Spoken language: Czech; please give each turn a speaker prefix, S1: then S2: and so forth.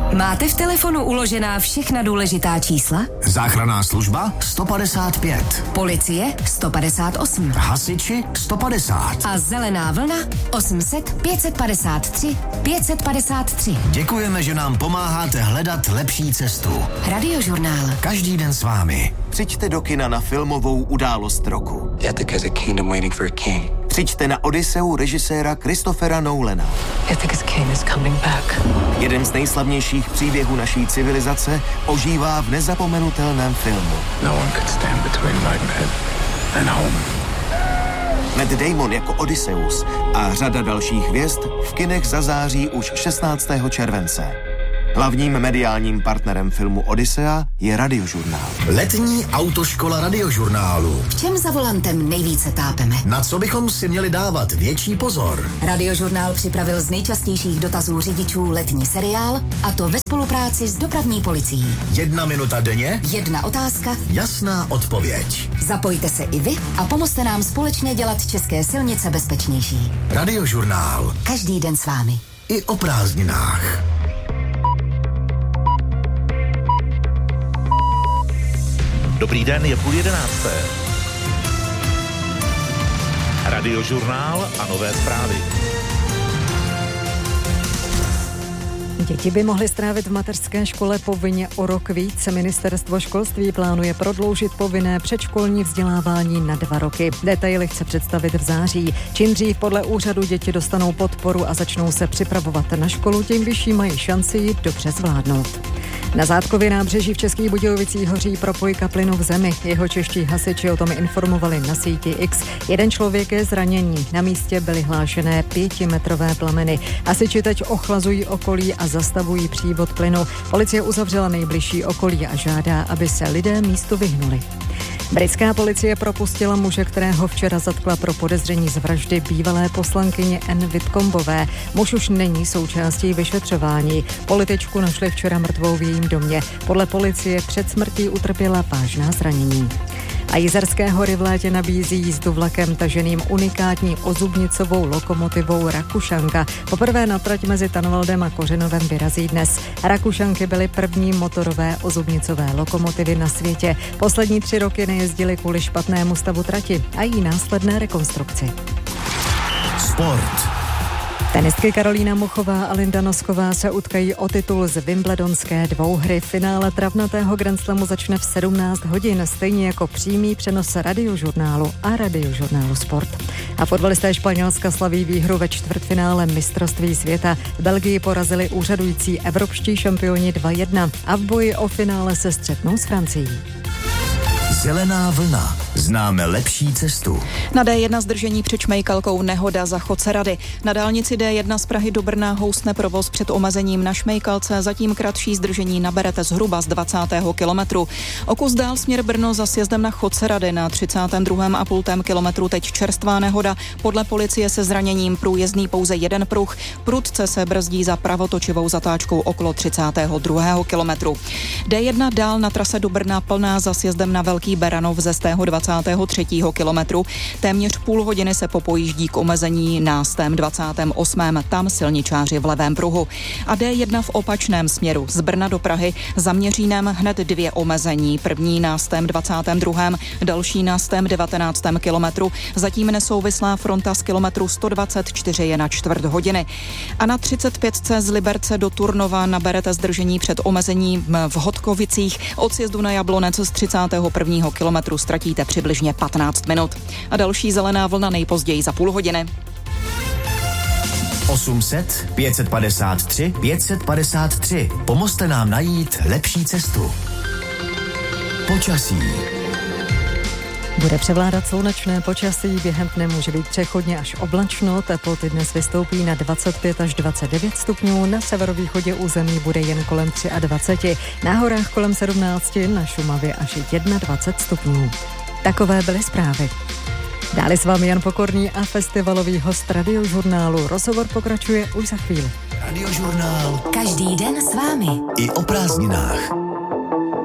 S1: Máte v telefonu uložená všechna důležitá čísla?
S2: Záchranná služba 155.
S1: Policie 158.
S2: Hasiči 150.
S1: A zelená vlna 800 553 553.
S2: Děkujeme, že nám pomáháte hledat lepší cestu.
S1: Radiožurnál.
S2: Každý den s vámi.
S3: Přijďte do kina na filmovou událost roku.
S4: Ethic is a kingdom waiting for a king.
S3: Přijďte na Odysseu režiséra Christophera Nolana.
S4: Ithacus king is coming back.
S3: Jeden z nejslavnějších příběhů naší civilizace ožívá v nezapomenutelném filmu.
S4: No one could stand between Maidenhead and home.
S3: Matt Damon jako Odysseus a řada dalších hvězd v kinech zazáří už 16. července. Hlavním mediálním partnerem filmu Odyssea je Radiožurnál.
S2: Letní autoškola Radiožurnálu.
S1: V čem za volantem nejvíce tápeme?
S2: Na co bychom si měli dávat větší pozor?
S1: Radiožurnál připravil z nejčastějších dotazů řidičů letní seriál, a to ve spolupráci s dopravní policií.
S2: 1 minuta denně,
S1: 1 otázka,
S2: jasná odpověď.
S1: Zapojte se i vy a pomozte nám společně dělat české silnice bezpečnější.
S2: Radiožurnál.
S1: Každý den s vámi.
S2: I o prázdninách.
S5: Dobrý den, je 10:30. Radiožurnál a nové zprávy.
S6: Děti by mohly strávit v mateřské škole povinně o rok víc. Ministerstvo školství plánuje prodloužit povinné předškolní vzdělávání na 2 roky. Detaily chce představit v září. Čím dřív podle úřadu děti dostanou podporu a začnou se připravovat na školu, tím vyšší mají šanci ji dobře zvládnout. Na Zátkově nábřeží v Českých Budějovicích hoří propojka plynu v zemi. Jeho čeští hasiči o tom informovali na síti X. Jeden člověk je zraněný. Na místě byly hlášené 5metrové plameny. Hasiči teď ochlazují okolí a zastavují přívod plynu. Policie uzavřela nejbližší okolí a žádá, aby se lidé místu vyhnuli. Britská policie propustila muže, kterého včera zatkla pro podezření z vraždy bývalé poslankyně Anne Whitcombové. Muž už není součástí vyšetřování. Političku našli včera mrtvou v jejím domě. Podle policie před smrtí utrpěla vážná zranění. A Jizerské hory v létě nabízí jízdu vlakem taženým unikátní ozubnicovou lokomotivou Rakušanka. Poprvé na trať mezi Tanvaldem a Kořenovem vyrazí dnes. Rakušanky byly první motorové ozubnicové lokomotivy na světě. Poslední 3 roky nejezdily kvůli špatnému stavu trati a její následné rekonstrukci.
S2: Sport.
S6: Tenistky Karolína Muchová a Linda Nosková se utkají o titul z wimbledonské dvouhry. Finále travnatého grandslamu začne v 17 hodin, stejně jako přímý přenos Radiožurnálu a Radiožurnálu Sport. A fotbalisté Španělska slaví výhru ve čtvrtfinále mistrovství světa. V Belgii porazili úřadující evropští šampioni 2-1 a v boji o finále se střetnou s Francií.
S2: Zelená vlna. Známe lepší cestu.
S7: Na D1 zdržení před Šmejkalkou, nehoda za Chodcerady. Na dálnici D1 z Prahy do Brna houstne provoz před omezením na Šmejkalce, zatím kratší zdržení naberete zhruba z 20. kilometru. O kus dál směr Brno za sjezdem na Chodcerady na 32,5 kilometru teď čerstvá nehoda. Podle policie se zraněním průjezdný pouze jeden pruh. Prudce se brzdí za pravotočivou zatáčkou okolo 32. kilometru. D1 dál na trase do Brna plná za sjezdem na Velký Beranov ze 23. kilometru. Téměř půl hodiny se popojíždí k omezení na 28. Tam silničáři v levém pruhu. A D1 v opačném směru z Brna do Prahy za Měřínem hned 2 omezení. První na 22. další na 19. kilometru. Zatím nesouvislá fronta z kilometru 124 je na čtvrt hodiny. A na 35. z Liberce do Turnova naberete zdržení před omezením v Hodkovicích. Od sjezdu na Jablonec z 31. kilometru ztratíte přibližně 15 minut. A další zelená vlna nejpozději za půl hodiny.
S2: 800 553 553. Pomozte nám najít lepší cestu. Počasí.
S6: Bude převládat slunečné počasí, během dne může být přechodně až oblačno, teploty dnes vystoupí na 25 až 29 stupňů, na severovýchodě území bude jen kolem 23, na horách kolem 17, na Šumavě až 21 stupňů. Takové byly zprávy. Dále s vámi Jan Pokorný a festivalový host Radiožurnálu. Rozhovor pokračuje už za chvíli.
S2: Radiožurnál.
S1: Každý den s vámi.
S2: I o prázdninách.